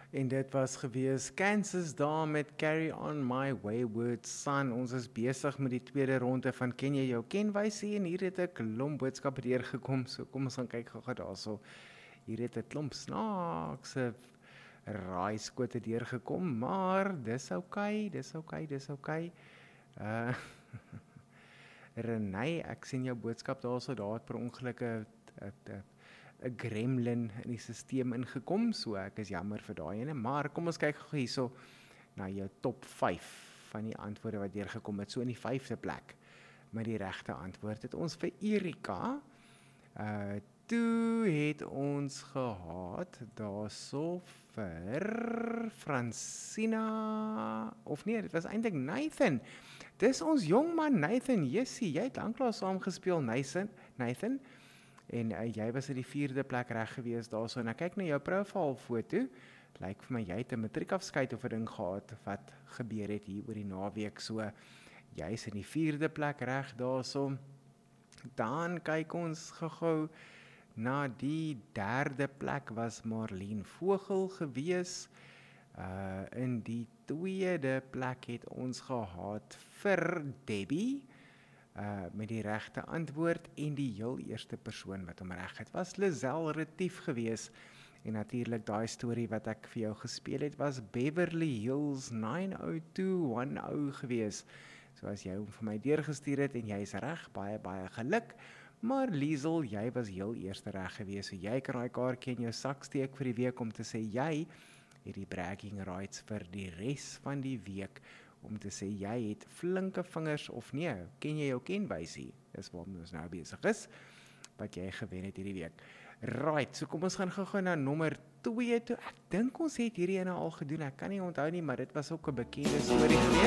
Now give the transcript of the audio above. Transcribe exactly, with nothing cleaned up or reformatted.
En dit was gewees Kansas daar met Carry On My Wayward Son. Ons is besig met die tweede ronde van Ken jy jou kenwysie en hier het 'n klomp boodskappe deurgekom. So kom ons gaan kyk gou-gou daarso. Hier het 'n klomp snaakse raaiskote deurgekom, maar dis oukei, dis oukei, dis oukei. Uh Renay, ek sien jou boodskap daarso, daar het per ongeluk 'n 'n 'n gremlin in die stelsel ingekom, so ek is jammer vir daai ene, maar kom ons kyk gou hierso na jou top vyf van die antwoorde wat deurgekom het. So in die vyfde plek met die regte antwoord het ons vir Erika. Uh toe het ons gehad daarso vir Francina, of nee, dit was eintlik Nathan. Dis ons jong man Nathan, Jessie, jy het lanklaas saam gespeel, Nathan, Nathan. En uh, jy was in die vierde plek reg gewees daarso. En ek kyk na jou profielfoto, lyk vir my jy het 'n matriekafskeid of 'n ding gehad wat gebeur het hier oor die naweek. So jy is in die vierde plek reg daarso. Dan kyk ons gou-gou na die derde plek was Marlene Vogel gewees. Uh in die tweede plek het ons gehad vir Debbie. Uh, met die regte antwoord en die heel eerste persoon wat hom reg het was Lizelle Retief gewees. En natuurlik daai storie wat ek vir jou gespeel het was Beverly Hills nine oh two one oh gewees. So as jy hom vir my deurgestuur het en jy is reg, baie baie geluk. Maar Liesel, jy was heel eerste reg gewees. So jy kan daai kaartjie in jou sak steek vir die week om te sê jy het die bragging rights vir die res van die week. Om te sê, jy het flinke vingers, of nee, ken jy jou kenwysie? Dis waarom ons nou besig is, wat jy gewen het hierdie week. Right, so kom ons gaan gou-gou na nommer twee toe. Ek dink ons het hierdie ene al gedoen, ek kan nie onthou nie, maar dit was ook 'n bekende storie gewees.